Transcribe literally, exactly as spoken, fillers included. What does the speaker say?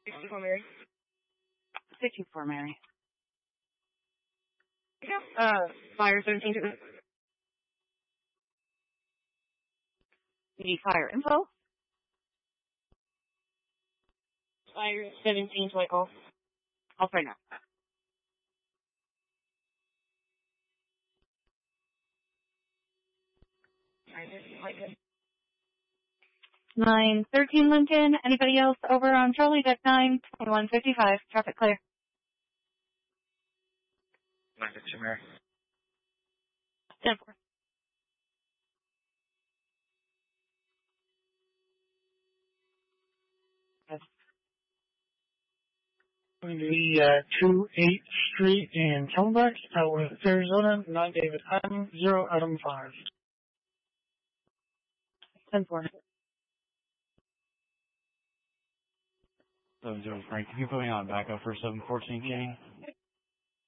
sixty-four Mary. sixty-four Mary. Yeah. Uh, fire seventeen. You need fire info? Fire seventeen to my call. I'll find out. nine thirteen Lincoln. Anybody else over on Charlie? Deck nine, twenty-one fifty-five. Traffic clear. nine fifty-two Mary. ten four. Going to be uh, two eighth Street in Camelback, out with Arizona, nine David Adam, zero Adam five. ten four. seven zero Frank, can you put me on backup for seven fourteen King?